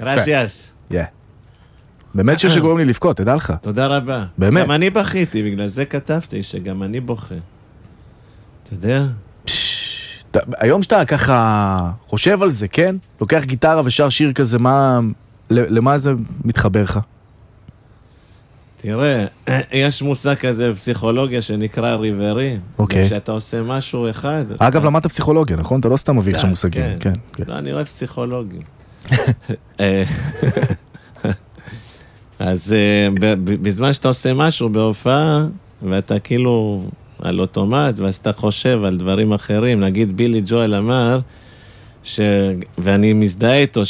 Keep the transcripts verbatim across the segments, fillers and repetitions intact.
גרסיאס. באמת שיר שגורם לי לבכות, תדע לך. תודה רבה. באמת. גם אני בכיתי, בגלל זה כתבתי שגם אני בוכה. אתה יודע? היום שאתה ככה חושב על זה, כן? לוקח גיטרה ושר שיר כזה, מה, למה זה מתחבר לך? תראה, יש מושג כזה בפסיכולוגיה שנקרא ריברי. אוקיי. כשאתה עושה משהו אחד... אגב, למדת פסיכולוגיה, נכון? אתה לא סתם מביא שם מושגים. כן, כן. לא, אני אוהב פסיכולוגים. אז בזמן שאתה עושה משהו בהופעה, ואתה כאילו על אוטומט, ואז אתה חושב על דברים אחרים, נגיד בילי ג'ואל אמר, ואני מזדהה איתו,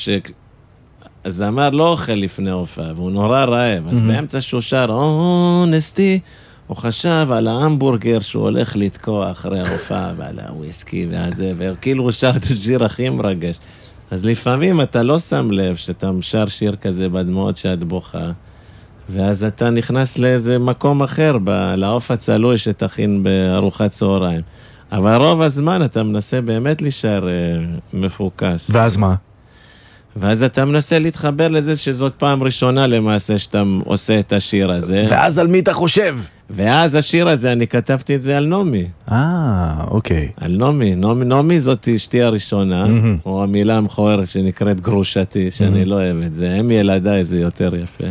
הזמר לא אוכל לפני הופעה, והוא נורא רעב, אז באמצע שהוא שר, אונסטי, הוא חשב על ההמבורגר שהוא הולך לתקוע אחרי ההופעה, ועל הוויסקי והזה, וכאילו הוא שר את השיר הכי מרגש. אז לפעמים אתה לא שם לב שאתה שר שיר כזה בדמעות שאת בוכה, ואז אתה נכנס לאיזה מקום אחר, לעוף הצלוי שתכין בארוחת צהריים. אבל רוב הזמן אתה מנסה באמת להישאר מפוקס. ואז מה? ואז אתה מנסה להתחבר לזה שזאת פעם ראשונה למעשה שאתה עושה את השיר הזה. ואז על מי אתה חושב? ואז השיר הזה, אני כתבתי את זה על נומי. אה, אוקיי. על נומי. נומי, נומי זאת אשתי הראשונה, mm-hmm. או המילה המכוערת שנקראת גרושתי, שאני mm-hmm. לא אוהב את זה. הם ילדיי, זה יותר יפה.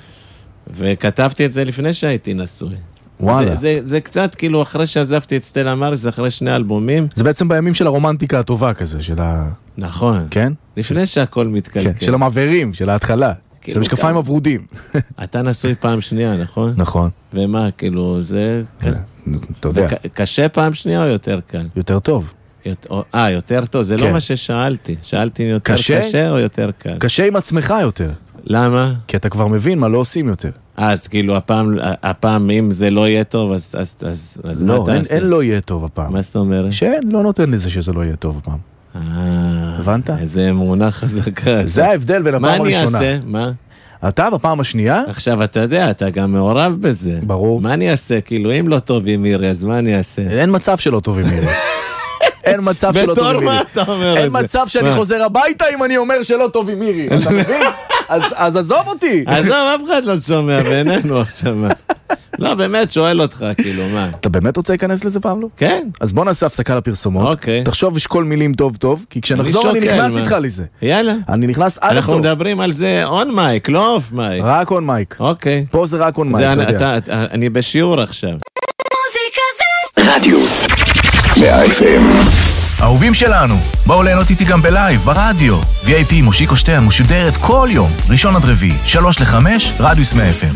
וכתבתי את זה לפני שהייתי נשוי. וואלה. זה, זה, זה קצת כאילו אחרי שעזבתי את סטלה מאריס, אחרי שני אלבומים. זה בעצם בימים של הרומנטיקה הטובה כזה, של ה... נכון. כן? לפני שהכל מתקלקל. כן, של המעברים, של ההתחלה. כאילו של המשקפיים כמה... עברודים. אתה נשוי פעם שנייה, נכון? נכון. ומה, כאילו, זה... אתה יודע. קשה פעם שנייה או יותר קל? יותר טוב. אה, יותר טוב, זה לא מה ששאלתי. שאלתי אם יותר קשה או יותר קל? קשה עם עצמך יותר. למה? כי אתה כבר מבין מה לא עושים יותר. אז כאילו, הפעם, הפעם אם זה לא יהיה טוב, אז, אז, אז, אז לא, מה אין, תעשה? אין לא יהיה טוב הפעם. מה זאת אומרת? שאין, לא נותן לזה שזה לא יהיה טוב הפעם. אה, הבנת? איזה אמונה חזקה. זה ההבדל בין הפעם הראשונה. מה אני אעשה? מה? אתה בפעם השנייה? עכשיו, אתה יודע, אתה גם מעורב בזה. ברור. מה אני אעשה? כאילו, אם לא טוב עם מירי, אז מה אני אעשה? אין מצב שלא טוב עם מירי. אין מצב שלא טוב עם מירי. בתור מה אתה אומר את זה? אין מצב שאני חוזר הביתה אם אני אומר שלא טוב עם מירי. אתה מבין? אז עזוב אותי. עזוב, אף אחד לא שומע בינינו עכשיו. לא, באמת, שואל אותך, כאילו, מה? אתה באמת רוצה להיכנס לזה פעם לא? כן. אז בוא נעשה הפסקה לפרסומות. אוקיי. תחשוב ושקול מילים טוב טוב, כי כשנחזור אני נכנס איתך לזה. יאללה. אני נכנס עד הסוף. אנחנו מדברים על זה און מייק, לא אוף מייק. רק און מייק. אוקיי. פה זה רק און מייק, אתה יודע. אני בשיעור עכשיו. רדיוס מאה אף אם. אהובים שלנו, בואו ליהנות איתי גם בלייב, ברדיו. וי איי פי מושיקו שטיין משודרת כל יום, ראשון עד רביעי, שלוש לחמש, רדיוס מאה אף אם.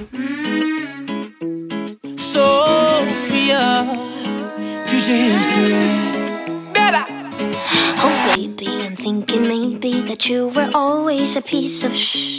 Sophia, future history. Oh baby, I'm thinking maybe that you were always a piece of shh.